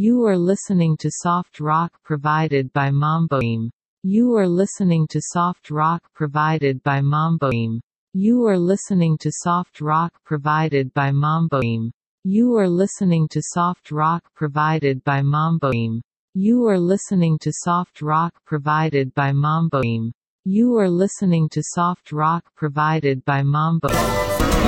You are listening to soft rock provided by Mamboim. You are listening to soft rock provided by Mamboim. You are listening to soft rock provided by Mamboim. You are listening to soft rock provided by Mamboim. You are listening to soft rock provided by Mamboim. You are listening to soft rock provided by Mamboim.